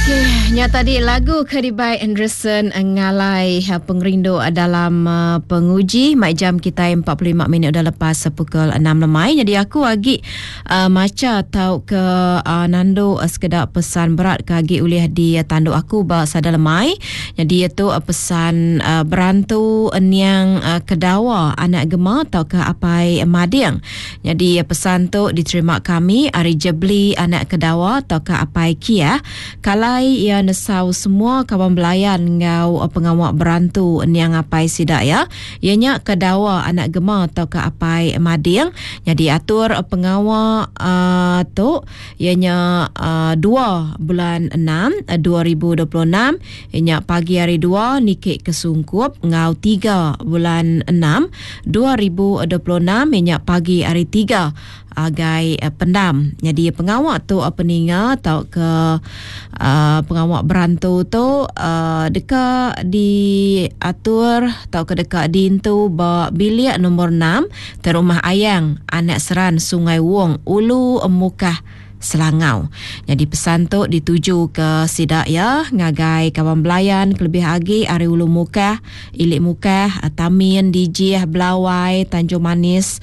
Nya tadi lagu Kedibai Anderson ngalai pengerindu dalam penguji. Mak jam kita 45 minit dah lepas pukul 6 lemai. Jadi aku lagi maca tahu ke Nando sekedar pesan berat ke agi ulih di tanduk aku bah sada lemai. Jadi itu pesan berantu niang kedawa anak gema atau ke apai mading. Jadi pesan tu diterima kami Ari Jebli anak kedawa atau ke apai kia. Kalai ia nesau semua kawan belayan ngau pengawak berantu niang apai sidak ya. Ianya kedawa anak gema atau ke apai mading. Jadi atur pengawak tu ianya 2 bulan 6 2026. Ianya pagi hari 2 nikik kesungkup ngau 3 bulan 6 2026. Ianya pagi hari 3 agai pendam. Jadi pengawak tu peninga atau ke pengawak berantu tu dekat diatur atau ke dekat dintu bilik nombor 6 terumah ayang anak seran Sungai Wong Ulu Mukah Selangau. Jadi pesan tu dituju ke sidak ya ngagai kawan belayan kelebih agi Ari Ulu Mukah, Ilik Mukah, Tamin, Dijih, Belawai, Tanjung Manis,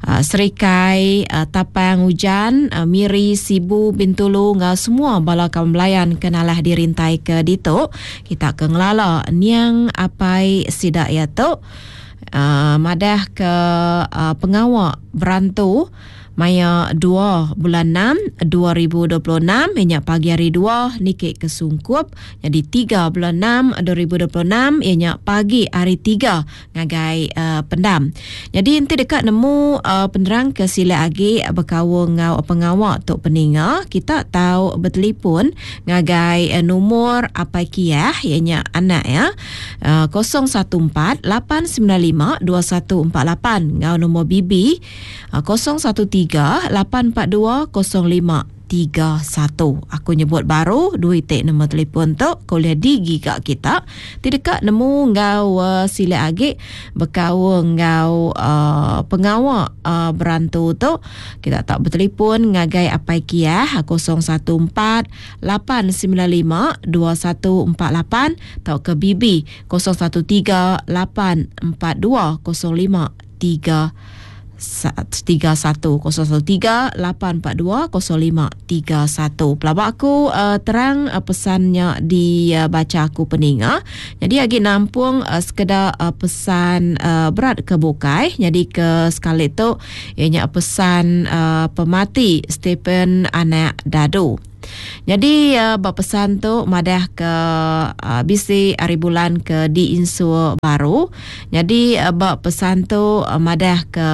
Serikai, Tapang Hujan, Miri, Sibu, Bintulu, ngah semua bala kawan belayan kenalah dirintai ke ditu. Kita ke ngelala niang apai sidak ya tu madah ke pengawak berantu Maya 2 bulan 6 2026 ianya pagi hari 2 nikik kesungkup. Jadi 3 bulan 6 2026 ianya pagi hari 3 ngagai pendam. Jadi nanti dekat nemu penerang ke sila agi berkawung ngau pengawak tok peninga. Kita tahu bertelefon ngagai nombor apa kia ianya anak ya 014 895 2148 ngau nombor BB 013 842 0531. Aku nyebut baru dua itik nombor telefon tu kuliah di gigak kita di dekat nemu ngau sila agi berkawung ngau pengawak berantu tu. Kita tak bertelefon ngagai apai kia 014 895 2148 atau ke BB 013 842 0531 013-842-0531. Pelabak aku terang pesannya dibaca aku peninga. Jadi agi nampung sekedar pesan berat ke bukai. Jadi ke sekali tu ianya pesan pemati Stephen anak Dadu. Jadi berpesan tu madah ke bisi hari bulan ke di insur baru. Jadi berpesan tu madah ke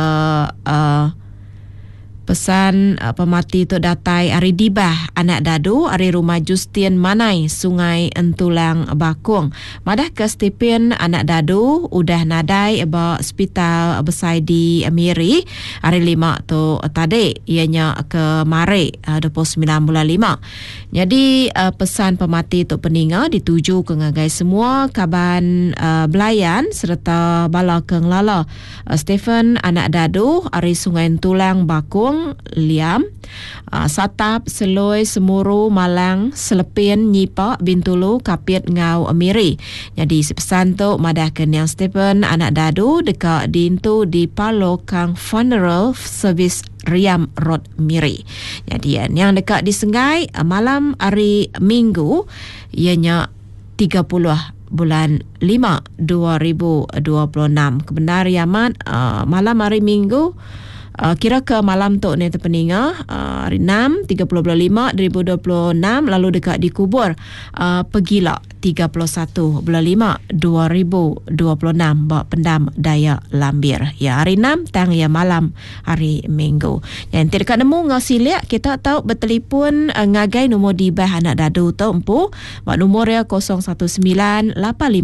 pesan pemati tu datai Ari Dibah anak Dadu Ari rumah Justin Manai Sungai Entulang Bakung. Madah ke Stephen anak Dadu udah nadai ba hospital besar di Miri Ari 5 tu tadi ianya ke Mare 29 bulan 5. Jadi pesan pemati tu peninga dituju ke ngagai semua kaban belayan serta bala ke ngelala Stephen anak Dadu Ari Sungai Entulang Bakung Liam, Satap, Seloi, Semuru, Malang, Selepin, Nyipak, Bintulu, Kapit, Ngau, Miri. Jadi pesan tu madah ke Niang Stephen anak Dadu dekat dintu di Palo Kang Funeral Service Riam Road Miri. Jadi yang dekat di Sengai malam hari Minggu ianya 30 bulan 5 2026. Kebenar Yaman malam hari Minggu kira ke malam tu ni terpeninga hari 6 30 bulan 5 2026 lalu dekat dikubur Pegila 31 bulan 5 2026 bak pendam daya lambir ya hari 6 tang ya malam hari Minggu. Yang dekat nemu ngasilia kita tahu bertelefon ngagai nombor di bah anak Dadu tu empu bak nombor ya 019 855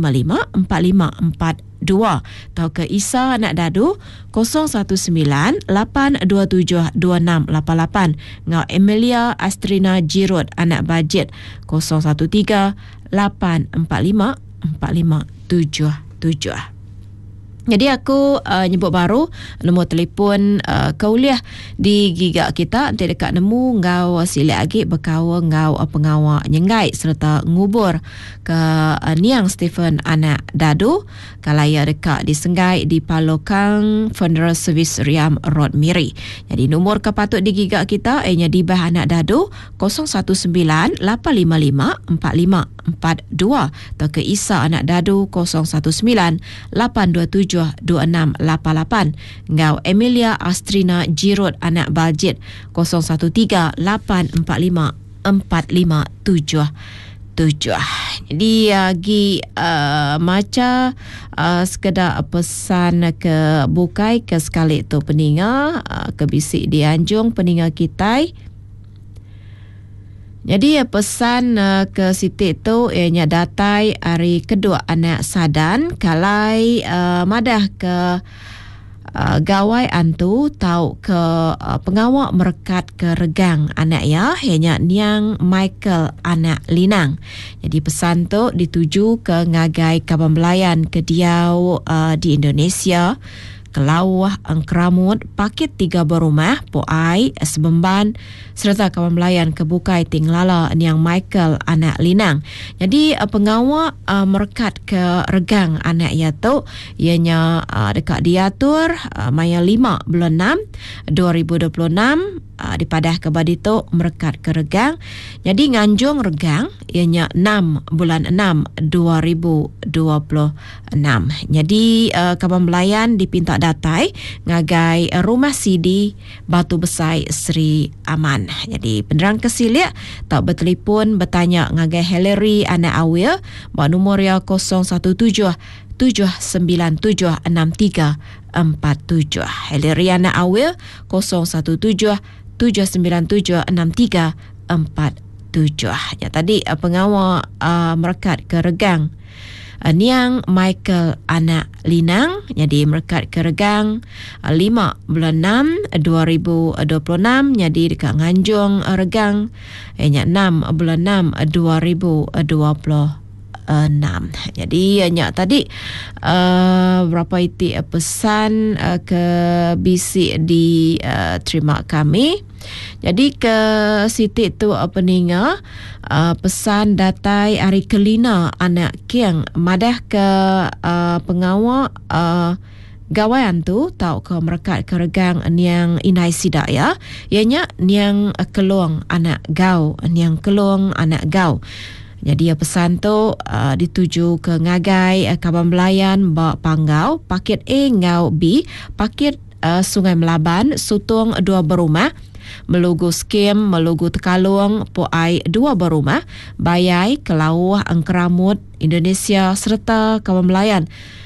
4542 atau ke Isa anak Dadu 019-827-2688 ngau Emilia Astrina Jirut anak Bajet 013-845-4577. Jadi aku nyebut baru nombor telefon kauliah di gigak kita nanti dekat nemu ngau silek agi berkawa ngau pengawak nyengai serta ngubur ke Niang Stephen anak dadu kalaya dekat di Senggai di Palokang Funeral Service Riam Road Miri. Jadi nombor ke patut di gigak kita nya dibah anak dadu 019 855 4542 atau ke Isa anak dadu 019 827 2688. Ngau Emilia Astrina Jirut anak Baljit 013 845 4577. Jadi lagi macam sekedar pesan ke bukai ke sekali tu peninga ke bisik di Anjung peninga kita. Jadi pesan ke Siti tu ianya datai hari kedua anak sadan kalai madah ke gawai antu tau ke pengawak merekat ke regang anak ya ianya Niang Michael anak Linang. Jadi pesan tu dituju ke ngagai Kaban Belayan ke Diau di Indonesia. Kelawah Angkramut Pakit 3 berumah Poai Sebemban serta Kawan Melayan Kebukai Tinglala Niang Michael anak Linang. Jadi pengawak merekat ke regang anak ia tu ianya dekat diatur Maya 5 bulan 6 2026 dipadah ke Badito merekat ke regang. Jadi nganjung regang ianya 6 bulan 6 2026. Jadi Kaban Melayan dipinta datai ngagai rumah Sidi Batu Besai Sri Aman. Jadi penerang kesilik tak bertelefon bertanya ngagai Hillary anak Awil buat nombor ya 017 797 6347. Hillary anak Awil 017 797 6347. Ya tadi pengawal merekat ke regang Niang Michael anak Linang. Jadi merekat ke regang 5 bulan 6 2026. Jadi dekat Nganjung regang 6 bulan 6 2026. Jadi hanya tadi berapa itu pesan ke bisik di terima kami. Jadi ke Siti tu peninga pesan datai hari kelina anak kiang madah ke pengawak gawaian tu tau ke merekat ke regang Niang Inai Sidak ya. Ianya Niang Kelong anak Gau, Niang Kelong anak Gau. Jadi pesan tu dituju ke ngagai Kaban Belayan Bak Panggau, Pakit A Ngau B, Pakit Sungai Melaban, Sutung 2 berumah, Melugu Skim, Melugu Tekalung, Poai 2 berumah, Bayai, Kelauh, Angkeramut, Indonesia serta Kaban Belayan